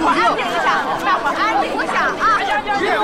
安静一下，大伙安静一下啊！